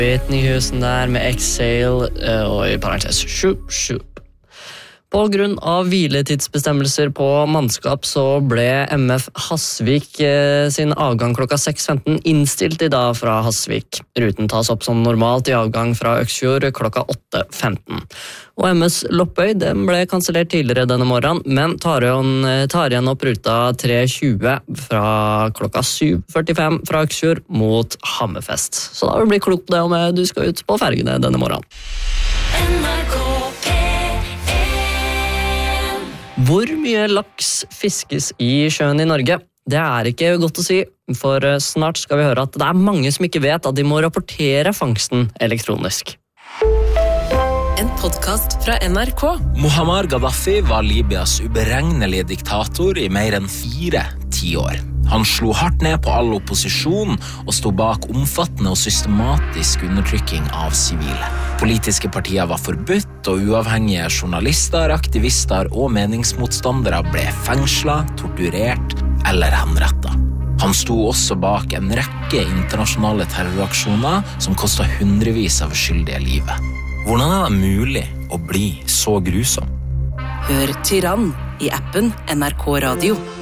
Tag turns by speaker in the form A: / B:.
A: Whitney Houston der med Exhale og I parentes Shoop Shoop. På grunn av hviletidsbestemmelser på mannskap så ble MF Hasvik sin avgang klokka 6.15 innstilt I dag fra Hasvik. Ruten tas opp som normalt I avgang fra Øksfjord klokka 8.15. Og MS Loppøy den ble kansellert tidligere denne morgenen, men tar igjen opp ruta 3.20 fra klokka 7.45 fra Øksfjord mot Hammerfest. Så da vil du bli klok på det om du skal ut på fergene denne morgenen. Hvor mye laks fiskes I sjøen I Norge? Det ikke godt å si, for snart skal vi høre at det mange som ikke vet at de må rapportere fangsten elektronisk.
B: En podcast fra NRK.
C: Muammar Gaddafi var Libyas uberegnelige diktator I mer enn 4 tiår. Han slo hardt ned på all opposisjon og sto bak omfattende og systematisk undertrykking av sivile. Politiske partier var forbudt, og uavhengige journalister, aktivister og meningsmotstandere ble fengslet, torturert eller henrettet. Han sto også bak en rekke internasjonale terroraksjoner som kostet hundrevis av uskyldige livet. Hvordan det mulig å bli så grusom?
B: Hør Tyrann I appen NRK Radio.